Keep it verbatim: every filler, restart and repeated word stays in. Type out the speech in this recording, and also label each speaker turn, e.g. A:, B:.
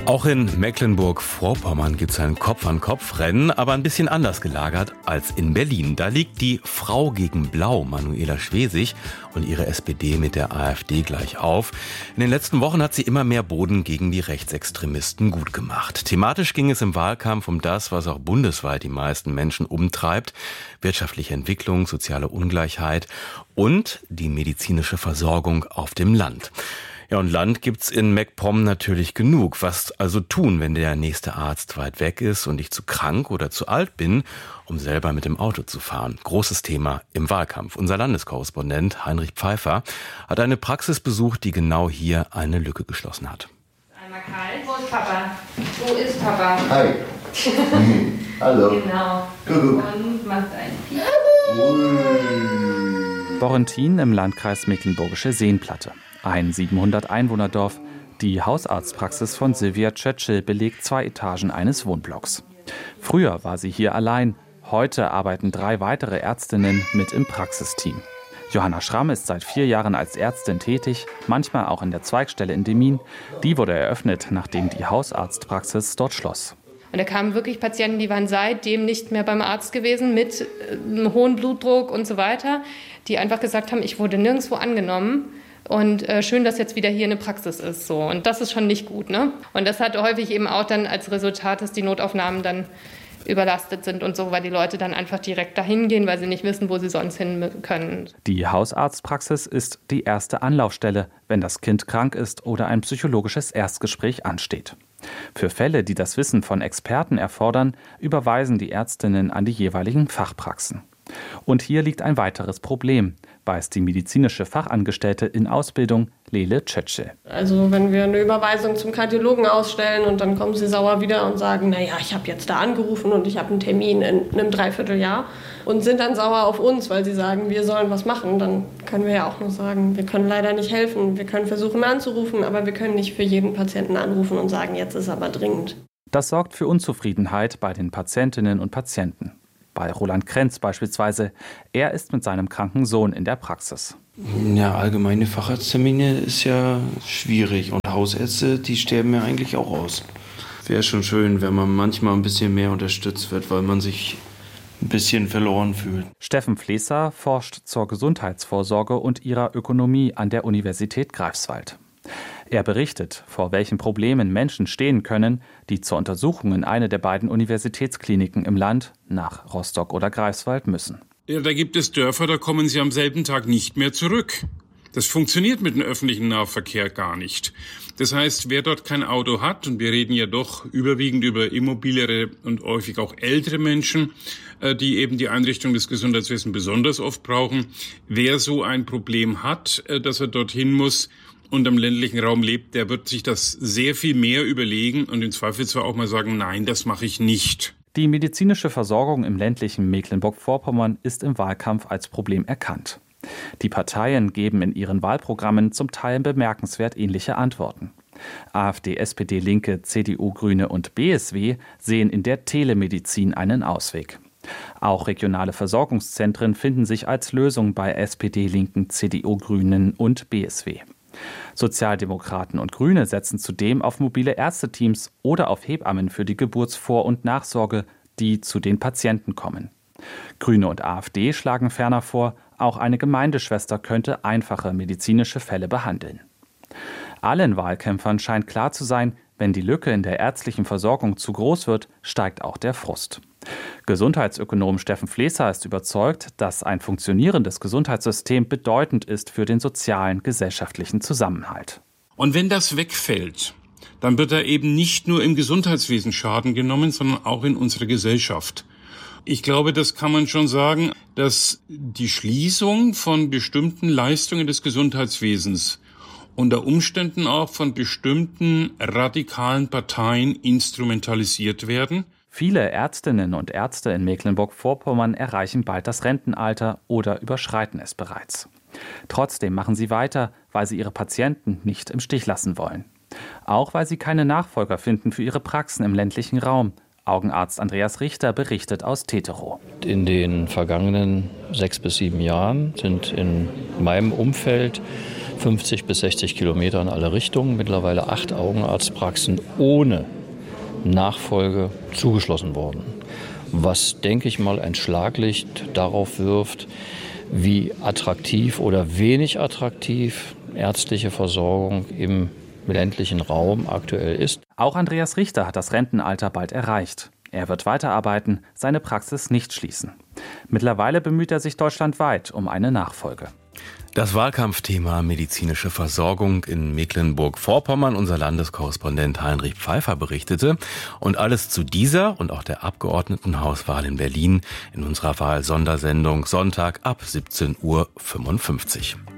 A: Auch in Mecklenburg-Vorpommern gibt es ein Kopf-an-Kopf-Rennen, aber ein bisschen anders gelagert als in Berlin. Da liegt die Frau gegen Blau, Manuela Schwesig, und ihre S P D mit der AfD gleich auf. In den letzten Wochen hat sie immer mehr Boden gegen die Rechtsextremisten gut gemacht. Thematisch ging es im Wahlkampf um das, was auch bundesweit die meisten Menschen umtreibt: wirtschaftliche Entwicklung, soziale Ungleichheit und die medizinische Versorgung auf dem Land. Ja, und Land gibt's in MacPom natürlich genug. Was also tun, wenn der nächste Arzt weit weg ist und ich zu krank oder zu alt bin, um selber mit dem Auto zu fahren? Großes Thema im Wahlkampf. Unser Landeskorrespondent Heinrich Pfeiffer hat eine Praxis besucht, die genau hier eine Lücke geschlossen hat.
B: Einmal kalt. Wo ist Papa? Wo ist Papa?
C: Hi. Hallo.
B: Genau.
C: Kuckuck.
B: Und macht ein Piep.
D: Borrentin im Landkreis Mecklenburgische Seenplatte. Ein siebenhundert Einwohner-Dorf. Die Hausarztpraxis von Silvia Tschetschel belegt zwei Etagen eines Wohnblocks. Früher war sie hier allein. Heute arbeiten drei weitere Ärztinnen mit im Praxisteam. Johanna Schramm ist seit vier Jahren als Ärztin tätig, manchmal auch in der Zweigstelle in Demmin. Die wurde eröffnet, nachdem die Hausarztpraxis dort schloss.
B: Und da kamen wirklich Patienten, die waren seitdem nicht mehr beim Arzt gewesen, mit einem hohen Blutdruck und so weiter, die einfach gesagt haben, ich wurde nirgendwo angenommen. Und äh, schön, dass jetzt wieder hier eine Praxis ist. So. Und das ist schon nicht gut, ne? Und das hat häufig eben auch dann als Resultat, dass die Notaufnahmen dann überlastet sind und so, weil die Leute dann einfach direkt dahin gehen, weil sie nicht wissen, wo sie sonst hin können.
D: Die Hausarztpraxis ist die erste Anlaufstelle, wenn das Kind krank ist oder ein psychologisches Erstgespräch ansteht. Für Fälle, die das Wissen von Experten erfordern, überweisen die Ärztinnen an die jeweiligen Fachpraxen. Und hier liegt ein weiteres Problem, weiß die medizinische Fachangestellte in Ausbildung Lele Tschetschel.
E: Also wenn wir eine Überweisung zum Kardiologen ausstellen und dann kommen sie sauer wieder und sagen, naja, ich habe jetzt da angerufen und ich habe einen Termin in einem Dreivierteljahr und sind dann sauer auf uns, weil sie sagen, wir sollen was machen, dann können wir ja auch nur sagen, wir können leider nicht helfen. Wir können versuchen anzurufen, aber wir können nicht für jeden Patienten anrufen und sagen, jetzt ist aber dringend.
D: Das sorgt für Unzufriedenheit bei den Patientinnen und Patienten. Bei Roland Krenz beispielsweise. Er ist mit seinem kranken Sohn in der Praxis.
F: Ja, allgemeine Facharzttermine ist ja schwierig. Und Hausärzte, die sterben ja eigentlich auch aus. Wäre schon schön, wenn man manchmal ein bisschen mehr unterstützt wird, weil man sich ein bisschen verloren fühlt.
D: Steffen Flesser forscht zur Gesundheitsvorsorge und ihrer Ökonomie an der Universität Greifswald. Er berichtet, vor welchen Problemen Menschen stehen können, die zur Untersuchung in eine der beiden Universitätskliniken im Land, nach Rostock oder Greifswald, müssen.
G: Ja, da gibt es Dörfer, da kommen sie am selben Tag nicht mehr zurück. Das funktioniert mit dem öffentlichen Nahverkehr gar nicht. Das heißt, wer dort kein Auto hat, und wir reden ja doch überwiegend über immobiliere und häufig auch ältere Menschen, die eben die Einrichtung des Gesundheitswesens besonders oft brauchen, wer so ein Problem hat, dass er dorthin muss, und im ländlichen Raum lebt, der wird sich das sehr viel mehr überlegen und im Zweifel zwar auch mal sagen, nein, das mache ich nicht.
D: Die medizinische Versorgung im ländlichen Mecklenburg-Vorpommern ist im Wahlkampf als Problem erkannt. Die Parteien geben in ihren Wahlprogrammen zum Teil bemerkenswert ähnliche Antworten. AfD, S P D, Linke, C D U, Grüne und B S W sehen in der Telemedizin einen Ausweg. Auch regionale Versorgungszentren finden sich als Lösung bei S P D, Linken, C D U, Grünen und B S W. Sozialdemokraten und Grüne setzen zudem auf mobile Ärzteteams oder auf Hebammen für die Geburtsvor- und Nachsorge, die zu den Patienten kommen. Grüne und AfD schlagen ferner vor, auch eine Gemeindeschwester könnte einfache medizinische Fälle behandeln. Allen Wahlkämpfern scheint klar zu sein, wenn die Lücke in der ärztlichen Versorgung zu groß wird, steigt auch der Frust. Gesundheitsökonom Steffen Flesser ist überzeugt, dass ein funktionierendes Gesundheitssystem bedeutend ist für den sozialen, gesellschaftlichen Zusammenhalt.
G: Und wenn das wegfällt, dann wird da eben nicht nur im Gesundheitswesen Schaden genommen, sondern auch in unserer Gesellschaft. Ich glaube, das kann man schon sagen, dass die Schließung von bestimmten Leistungen des Gesundheitswesens unter Umständen auch von bestimmten radikalen Parteien instrumentalisiert werden.
D: Viele Ärztinnen und Ärzte in Mecklenburg-Vorpommern erreichen bald das Rentenalter oder überschreiten es bereits. Trotzdem machen sie weiter, weil sie ihre Patienten nicht im Stich lassen wollen. Auch weil sie keine Nachfolger finden für ihre Praxen im ländlichen Raum. Augenarzt Andreas Richter berichtet aus Teterow.
H: In den vergangenen sechs bis sieben Jahren sind in meinem Umfeld fünfzig bis sechzig Kilometer in alle Richtungen. Mittlerweile acht Augenarztpraxen ohne Nachfolge zugeschlossen worden. Was, denke ich mal, ein Schlaglicht darauf wirft, wie attraktiv oder wenig attraktiv ärztliche Versorgung im ländlichen Raum aktuell ist.
D: Auch Andreas Richter hat das Rentenalter bald erreicht. Er wird weiterarbeiten, seine Praxis nicht schließen. Mittlerweile bemüht er sich deutschlandweit um eine Nachfolge.
A: Das Wahlkampfthema medizinische Versorgung in Mecklenburg-Vorpommern, unser Landeskorrespondent Heinrich Pfeiffer berichtete. Und alles zu dieser und auch der Abgeordnetenhauswahl in Berlin in unserer Wahl-Sondersendung Sonntag ab siebzehn Uhr fünfundfünfzig.